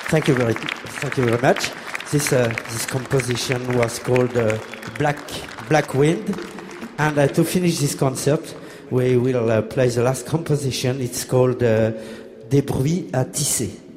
Thank you very much. This composition was called Black Wind, and to finish this concert, we will play the last composition. It's called Des bruits à tisser.